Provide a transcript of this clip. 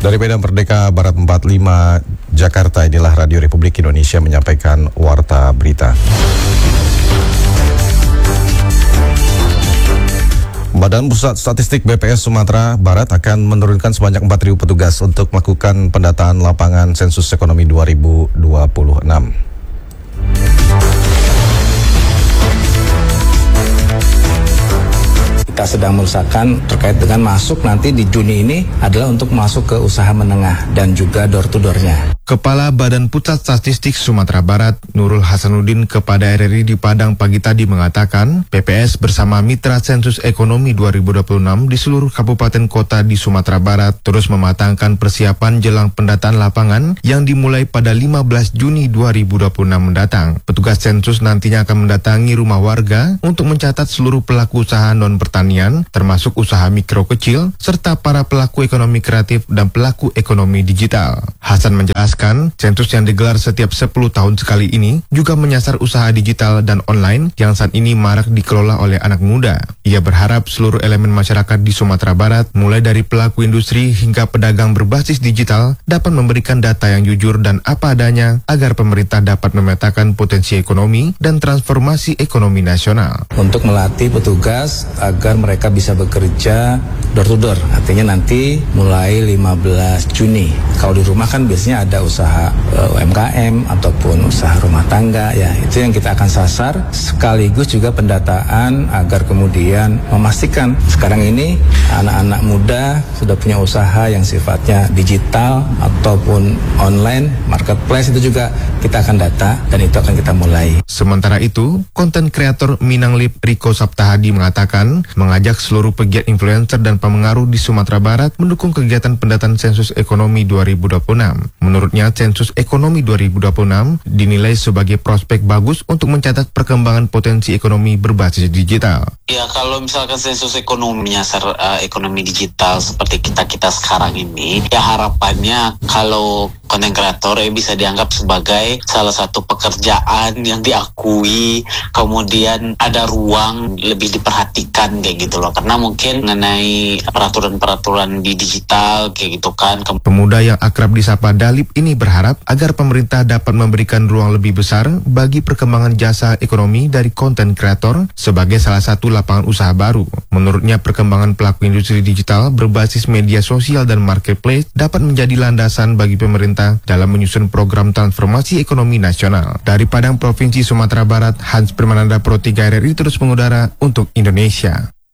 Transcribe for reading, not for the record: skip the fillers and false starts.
Dari Medan Merdeka Barat 45 Jakarta, inilah Radio Republik Indonesia menyampaikan Warta Berita. Badan Pusat Statistik BPS Sumatera Barat akan menurunkan sebanyak 4.000 petugas untuk melakukan pendataan lapangan sensus ekonomi 2026. Kita sedang merusakan terkait dengan masuk nanti di Juni ini adalah untuk masuk ke usaha menengah dan juga door to door-nya. Kepala Badan Pusat Statistik Sumatera Barat, Nurul Hasanuddin kepada RRI di Padang pagi tadi mengatakan, PPS bersama Mitra Sensus Ekonomi 2026 di seluruh kabupaten kota di Sumatera Barat terus mematangkan persiapan jelang pendataan lapangan yang dimulai pada 15 Juni 2026 mendatang. Petugas sensus nantinya akan mendatangi rumah warga untuk mencatat seluruh pelaku usaha non-pertanian, termasuk usaha mikro kecil, serta para pelaku ekonomi kreatif dan pelaku ekonomi digital. Hasan menjelaskan, sensus yang digelar setiap 10 tahun sekali ini juga menyasar usaha digital dan online yang saat ini marak dikelola oleh anak muda. Ia berharap seluruh elemen masyarakat di Sumatera Barat, mulai dari pelaku industri hingga pedagang berbasis digital, dapat memberikan data yang jujur dan apa adanya agar pemerintah dapat memetakan potensi ekonomi dan transformasi ekonomi nasional. Untuk melatih petugas agar mereka bisa bekerja door to door, artinya nanti mulai 15 Juni. Kalau di rumah kan biasanya ada usaha UMKM ataupun usaha rumah tangga, ya itu yang kita akan sasar, sekaligus juga pendataan agar kemudian memastikan sekarang ini anak-anak muda sudah punya usaha yang sifatnya digital ataupun online, marketplace, itu juga kita akan data dan itu akan kita mulai. Sementara itu, konten kreator Minanglip Riko Saptahadi mengatakan mengajak seluruh pegiat influencer dan pemengaruh di Sumatera Barat mendukung kegiatan pendataan sensus ekonomi 2026. Menurutnya, sensus ekonomi 2026 dinilai sebagai prospek bagus untuk mencatat perkembangan potensi ekonomi berbasis digital. Ya, kalau misalkan sensus ekonomi nyasar ekonomi digital seperti kita sekarang ini, ya harapannya kalau konten kreator bisa dianggap sebagai salah satu pekerjaan yang diakui, kemudian ada ruang lebih diperhatikan kayak gitu loh, karena mungkin mengenai peraturan-peraturan di digital kayak gitu kan. Pemuda yang akrab disapa Dalip ini berharap agar pemerintah dapat memberikan ruang lebih besar bagi perkembangan jasa ekonomi dari konten kreator sebagai salah satu lapangan usaha baru. Menurutnya, perkembangan pelaku industri digital berbasis media sosial dan marketplace dapat menjadi landasan bagi pemerintah dalam menyusun program transformasi ekonomi nasional. Dari Padang, Provinsi Sumatera Barat, Hans Permananda Pro 3 RRI terus mengudara untuk Indonesia.